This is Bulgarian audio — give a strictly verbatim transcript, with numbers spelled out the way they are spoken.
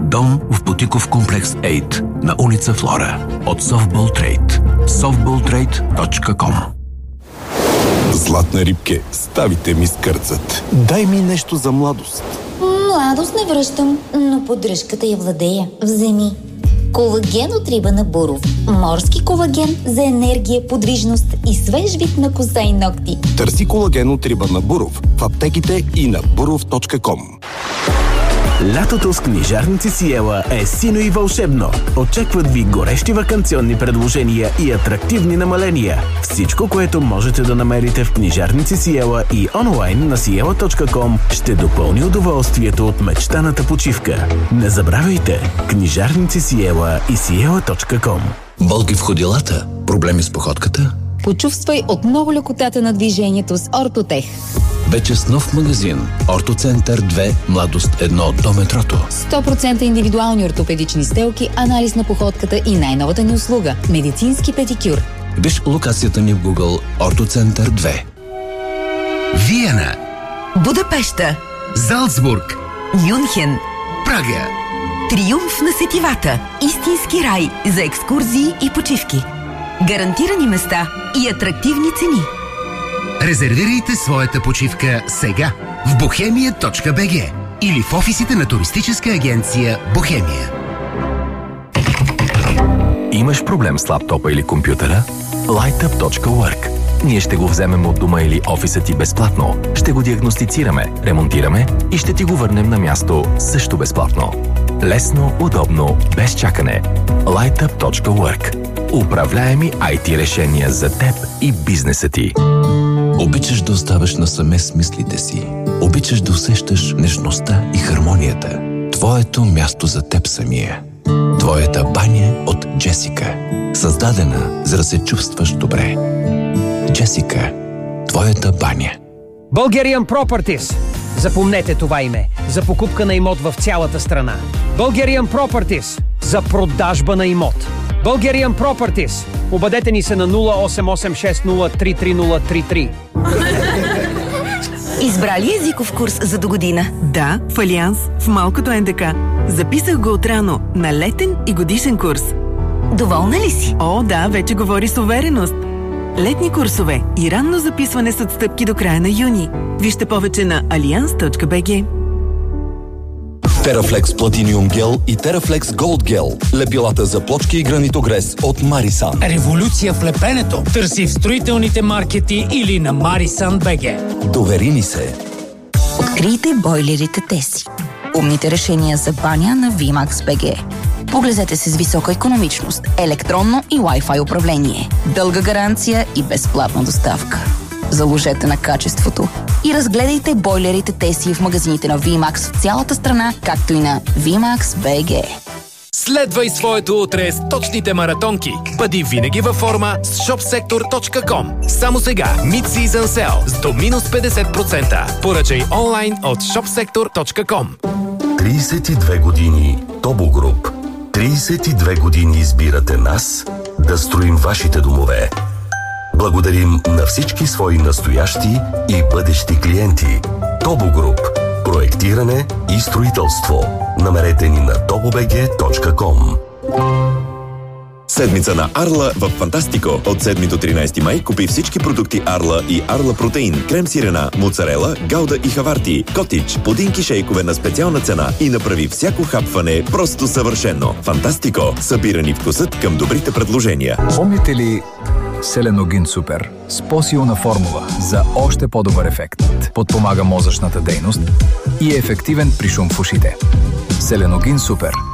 Дом в бутиков комплекс осем на улица Флора от Softball Trade. софтбол трейд точка ком. Златна рибке, ставите ми скърцат. Дай ми нещо за младост. Младост не връщам, но поддръжката я владея. Вземи. Колаген от риба на Буров. Морски колаген за енергия, подвижност и свеж вид на коса и ногти. Търси колаген от риба на Буров в аптеките и на буров точка ком. Лятото с книжарници Сиела е сино и вълшебно. Очакват ви горещи ваканционни предложения и атрактивни намаления. Всичко, което можете да намерите в книжарници Сиела и онлайн на сиела точка ком, ще допълни удоволствието от мечтаната почивка. Не забравяйте! Книжарници Сиела и сиела точка ком. Болки в ходилата? Проблеми с походката? Почувствай отново лекотата на движението с Ортотех. Вече с нов магазин Ортоцентър две, Младост едно до метрото. сто процента индивидуални ортопедични стелки, анализ на походката и най-новата ни услуга – медицински педикюр. Виж локацията ни в Google Ортоцентър две. Виена, Будапеща, Залцбург, Мюнхен, Прага. Триумф на сетивата. Истински рай за екскурзии и почивки. Гарантирани места и атрактивни цени. Резервирайте своята почивка сега в бохемия точка би джи или в офисите на туристическа агенция Бохемия. Имаш проблем с лаптопа или компютъра? лайтъп точка уърк. Ние ще го вземем от дома или офиса ти безплатно. Ще го диагностицираме, ремонтираме и ще ти го върнем на място също безплатно. Лесно, удобно, без чакане. лайтъп точка уърк. Управляеми ай ти решения за теб и бизнеса ти. Обичаш да оставаш насаме с мислите си. Обичаш да усещаш нежността и хармонията. Твоето място за теб самия. Твоята баня от Джесика. Създадена, за да се чувстваш добре. Джесика. Твоята баня. Bulgarian Properties. Запомнете това име. За покупка на имот в цялата страна. Bulgarian Properties. За продажба на имот. Bulgarian Properties. Обадете ни се на нула осем осем шест нула три три нула три три. Избрали езиков курс за догодина? Да, в Алианс, в малкото ен де ка. Записах го отрано на летен и годишен курс. Доволна ли си? О, да, вече говори с увереност. Летни курсове и ранно записване с отстъпки до края на юни. Вижте повече на алианс точка би джи. Терафлекс Платиниум гел и Терафлекс Голд гел. Лепилата за плочки и гранитогрес от Марисан. Революция в лепенето. Търси в строителните маркети или на Марисан точка би джи. Довери ни се. Открийте бойлерите Теси. Умните решения за баня на ви макс точка би джи. Поглезете се с висока икономичност, електронно и Wi-Fi управление, дълга гаранция и безплатна доставка. Заложете на качеството и разгледайте бойлерите Теси в магазините на ви макс в цялата страна, както и на ви макс точка би джи. Следвай своето утре с точните маратонки. Бъди винаги във форма с шоп сектор точка ком. Само сега Mid-Season Sale с до минус петдесет процента. Поръчай онлайн от шоп сектор точка ком. тридесет и две години Тобо Груп. тридесет и две години избирате нас да строим вашите домове. Благодарим на всички свои настоящи и бъдещи клиенти. Тобо Груп. Проектиране и строителство. Намерете ни на тобо би джи точка ком. Седмица на Арла в Фантастико. От седми до тринайсети май купи всички продукти Арла и Арла Протеин, крем сирена, моцарела, гауда и хаварти, котич, пудинки шейкове на специална цена и направи всяко хапване просто съвършено. Фантастико. Събирани вкусът към добрите предложения. Помните ли Селеногин Супер с по-силна формула за още по-добър ефект? Подпомага мозъчната дейност и е ефективен при шум в ушите. Селеногин Супер.